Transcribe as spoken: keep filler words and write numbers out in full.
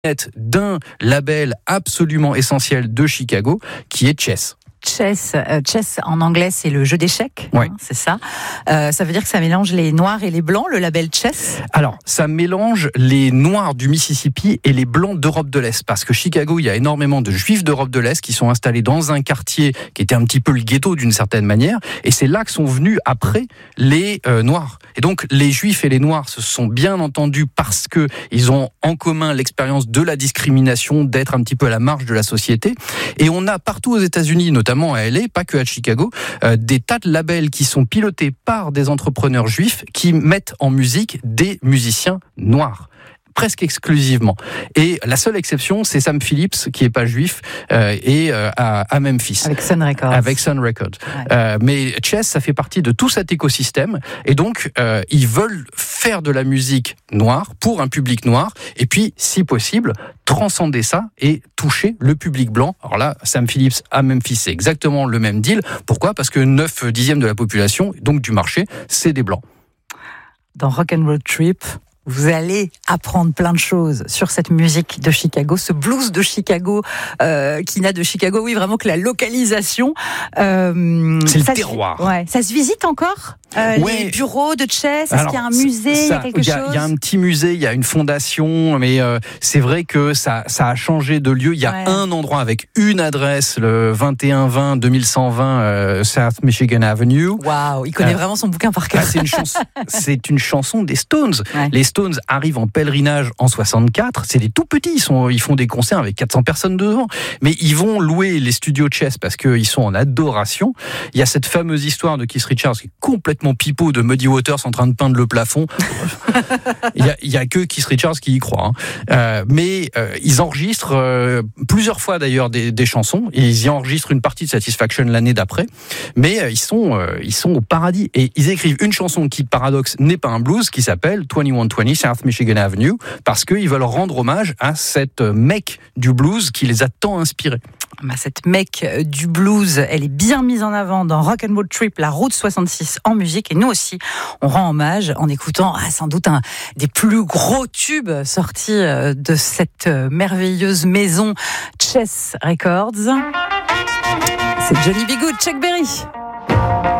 d'un label absolument essentiel de Chicago, qui est Chess. Chess, euh, chess en anglais c'est le jeu d'échecs, ouais. hein, c'est ça. Euh, ça veut dire que ça mélange les noirs et les blancs, le label Chess. Alors, ça mélange les noirs du Mississippi et les blancs d'Europe de l'Est, parce que Chicago, il y a énormément de juifs d'Europe de l'Est qui sont installés dans un quartier qui était un petit peu le ghetto d'une certaine manière, et c'est là que sont venus après les euh, noirs. Et donc, les juifs et les noirs se sont bien entendus parce que ils ont en commun l'expérience de la discrimination, d'être un petit peu à la marge de la société. Et on a partout aux États-Unis, notamment à L A, pas que à Chicago, euh, des tas de labels qui sont pilotés par des entrepreneurs juifs qui mettent en musique des musiciens noirs. Presque exclusivement. Et la seule exception, c'est Sam Phillips, qui est pas juif, euh, et euh, à, à Memphis. Avec Sun Records. Avec Sun Records. Ouais. Euh, mais Chess, ça fait partie de tout cet écosystème. Et donc, euh, ils veulent faire de la musique noire pour un public noir. Et puis, si possible, transcender ça et toucher le public blanc. Alors là, Sam Phillips à Memphis, c'est exactement le même deal. Pourquoi ? Parce que neuf dixièmes de la population, donc du marché, c'est des blancs. Dans Rock and Roll Trip, vous allez apprendre plein de choses sur cette musique de Chicago, ce blues de Chicago, euh, qui n'a de Chicago, oui, vraiment que la localisation. Euh, c'est le terroir. Se, ouais, ça se visite encore euh, ouais. Les bureaux de Chess, est-ce Alors, qu'il y a un musée, ça, il y a quelque y a, chose Il y a un petit musée, il y a une fondation, mais euh, c'est vrai que ça, ça a changé de lieu. Il y a ouais. un endroit avec une adresse, le vingt et un vingt deux mille cent vingt euh, South Michigan Avenue. Waouh, il connaît euh, vraiment son bouquin par cœur. Bah, c'est, une chanson, c'est une chanson des Stones. Ouais. Les Stones arrivent en pèlerinage en soixante-quatre. C'est des tout petits. Ils, sont, ils font des concerts avec quatre cents personnes devant. Mais ils vont louer les studios Chess parce qu'ils sont en adoration. Il y a cette fameuse histoire de Keith Richards qui est complètement pipeau de Muddy Waters en train de peindre le plafond. il, y a, il y a que Keith Richards qui y croit. Hein. Euh, mais euh, ils enregistrent euh, plusieurs fois d'ailleurs des, des chansons. Et ils y enregistrent une partie de Satisfaction l'année d'après. Mais euh, ils, sont, euh, ils sont au paradis. Et ils écrivent une chanson qui, paradoxe, n'est pas un blues, qui s'appelle vingt-et-un vingt South Michigan Avenue, parce qu'ils veulent rendre hommage à cette mecque du blues qui les a tant inspirés. Bah, cette mecque du blues, elle est bien mise en avant dans Rock and Roll Trip, la route soixante-six en musique. Et nous aussi, on rend hommage en écoutant ah, sans doute un des plus gros tubes sortis de cette merveilleuse maison Chess Records. C'est Johnny B. Good, Chuck Berry.